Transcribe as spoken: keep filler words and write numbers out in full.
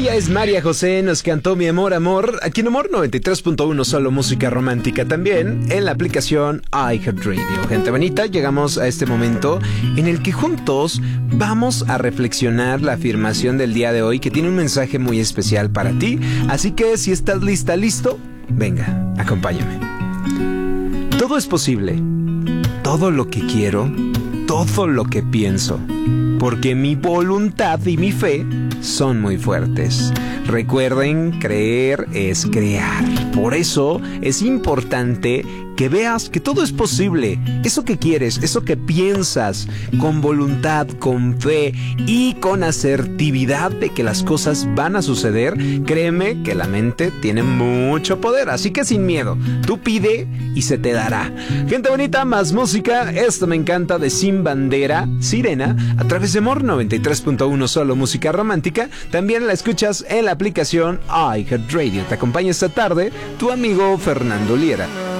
Ella es María José, nos cantó Mi Amor, Amor, aquí en Amor noventa y tres punto uno, solo música romántica, también en la aplicación iHeartRadio. Gente bonita, llegamos a este momento en el que juntos vamos a reflexionar la afirmación del día de hoy, que tiene un mensaje muy especial para ti. Así que si estás lista, listo, venga, acompáñame. Todo es posible, todo lo que quiero, todo lo que pienso, porque mi voluntad y mi fe son muy fuertes. Recuerden, creer es crear. Por eso es importante que veas que todo es posible. Eso que quieres, eso que piensas, con voluntad, con fe y con asertividad de que las cosas van a suceder, créeme que la mente tiene mucho poder. Así que sin miedo, tú pide y se te dará. Gente bonita, más música. Esto me encanta, de Sin Bandera, Sirena, a través de Amor noventa y tres punto uno, solo música romántica. También la escuchas en la aplicación iHeartRadio. Te acompaña esta tarde tu amigo Fernando Liera.